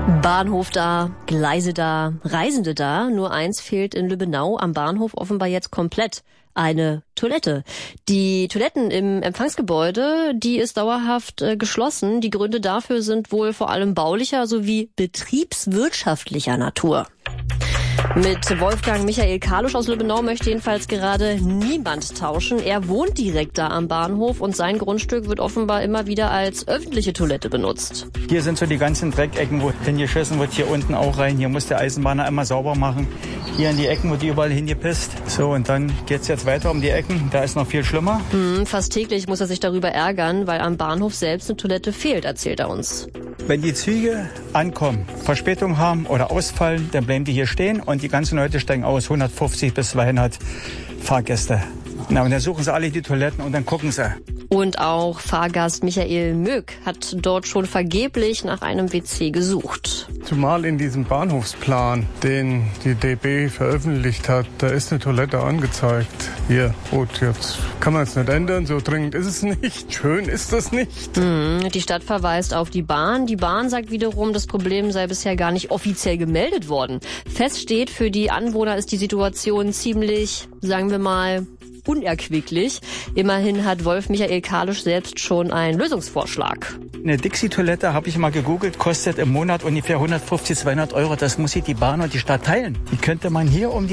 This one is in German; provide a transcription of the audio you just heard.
Bahnhof da, Gleise da, Reisende da. Nur eins fehlt in Lübbenau am Bahnhof offenbar jetzt komplett. Eine Toilette. Die Toiletten im Empfangsgebäude, die ist dauerhaft geschlossen. Die Gründe dafür sind wohl vor allem baulicher sowie betriebswirtschaftlicher Natur. Mit Wolfgang Michael Kalusch aus Lübbenau möchte jedenfalls gerade niemand tauschen. Er wohnt direkt da am Bahnhof und sein Grundstück wird offenbar immer wieder als öffentliche Toilette benutzt. Hier sind so die ganzen Dreckecken, wo hingeschissen wird, hier unten auch rein. Hier muss der Eisenbahner immer sauber machen. Hier in die Ecken wird überall hingepisst. So, und dann geht's jetzt weiter um die Ecken. Da ist noch viel schlimmer. Fast täglich muss er sich darüber ärgern, weil am Bahnhof selbst eine Toilette fehlt, erzählt er uns. Wenn die Züge ankommen, Verspätung haben oder ausfallen, dann bleiben die hier stehen und die ganzen Leute steigen aus, 150 bis 200 Fahrgäste. Na, und dann suchen sie alle die Toiletten und dann gucken sie. Und auch Fahrgast Michael Möck hat dort schon vergeblich nach einem WC gesucht. Zumal in diesem Bahnhofsplan, den die DB veröffentlicht hat, da ist eine Toilette angezeigt. Hier, gut, jetzt kann man es nicht ändern, so dringend ist es nicht, schön ist das nicht. Die Stadt verweist auf die Bahn. Die Bahn sagt wiederum, das Problem sei bisher gar nicht offiziell gemeldet worden. Fest steht, für die Anwohner ist die Situation ziemlich, sagen wir mal, unerquicklich. Immerhin hat Wolf Michael Kalusch selbst schon einen Lösungsvorschlag. Eine Dixie-Toilette, habe ich mal gegoogelt, kostet im Monat ungefähr 150, 200 Euro. Das muss sich die Bahn und die Stadt teilen. Die könnte man hier um die